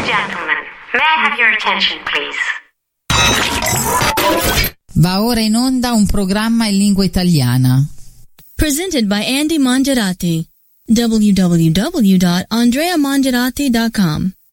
gentlemen, may I have your attention, please? Va ora in onda un programma in lingua italiana. Presented by Andy Mongerati. www.andreamongerati.com